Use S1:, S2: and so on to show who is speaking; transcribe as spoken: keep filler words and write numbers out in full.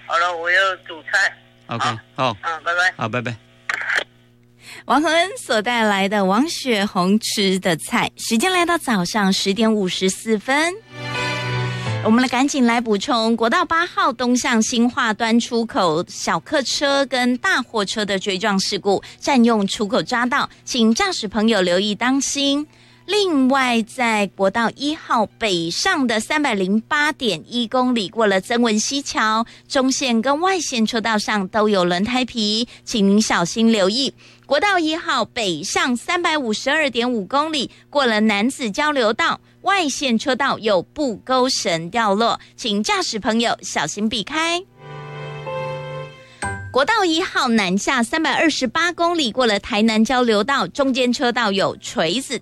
S1: 好了，我要煮菜。
S2: OK， 好，
S1: 嗯，拜拜。
S2: 好，拜拜。
S3: 王恒恩所带来的王雪红吃的菜，时间来到早上十点五十四分。我们来赶紧来补充国道八号东向新化端出口小客车跟大货车的追撞事故，占用出口匝道，请驾驶朋友留意当心。另外，在国道一号北上的三百零八点一公里，过了曾文溪桥，中线跟外线车道上都有轮胎皮，请您小心留意。国道一号北上三百五十二点五公里，过了南子交流道，外线车道有布钩绳掉落，请驾驶朋友小心避开。国道一号南下三百二十八公里，过了台南交流道，中间车道有锤子